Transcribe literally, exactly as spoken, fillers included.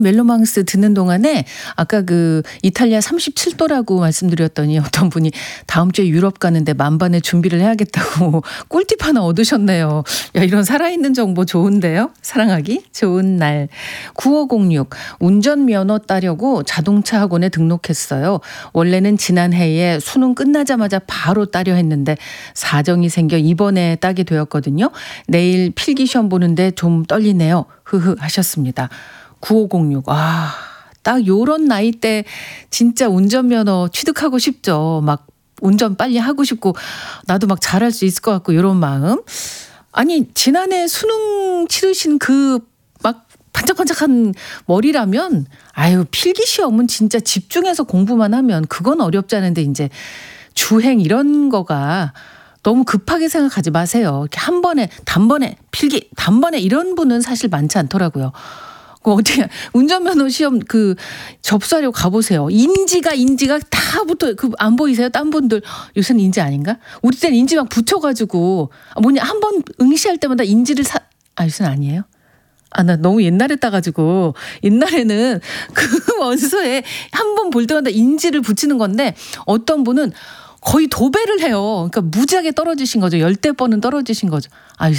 멜로망스 듣는 동안에 아까 그 이탈리아 삼십칠 도라고 말씀드렸더니 어떤 분이 다음 주에 유럽 가는데 만반의 준비를 해야겠다고 꿀팁 하나 얻으셨네요. 야, 이런 살아있는 정보 좋은데요. 사랑하기 좋은 날. 구오공육 운전면허 따려고 자동차 학원에 등록했어요. 원래는 지난해에 수능 끝나자마자 바로 따려 했는데 사정이 생겨 이번에 따게 되었거든요. 내일 필기시험 보는데 좀 떨리네요. 흐흐 하셨습니다. 구오공육. 아, 딱 요런 나이 때 진짜 운전면허 취득하고 싶죠. 막 운전 빨리 하고 싶고 나도 막 잘할 수 있을 것 같고 요런 마음. 아니 지난해 수능 치르신 그 막 반짝반짝한 머리라면 아유 필기시험은 진짜 집중해서 공부만 하면 그건 어렵지 않은데 이제 주행 이런 거가 너무 급하게 생각하지 마세요. 이렇게 한 번에 단번에 필기 단번에 이런 분은 사실 많지 않더라고요. 그 어떻게 운전면허 시험 그 접수하려고 가보세요. 인지가 인지가 다 붙어 그 안 보이세요? 딴 분들 요새는 인지 아닌가? 우리 때는 인지 막 붙여가지고 뭐냐 한 번 응시할 때마다 인지를 사 아 요새는 아니에요? 아 나 너무 옛날에 따가지고 옛날에는 그 원서에 한 번 볼 때마다 인지를 붙이는 건데 어떤 분은 거의 도배를 해요. 그러니까 무지하게 떨어지신 거죠. 열대 번은 떨어지신 거죠. 아